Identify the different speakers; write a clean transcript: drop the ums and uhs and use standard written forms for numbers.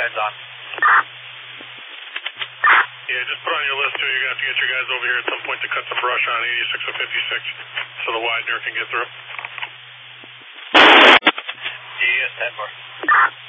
Speaker 1: guys on.
Speaker 2: Yeah, just put on your list too. You're going to have to get your guys over here at some point to cut some brush on 86 and 56 so the widener can get through.
Speaker 1: Yeah, 10 more.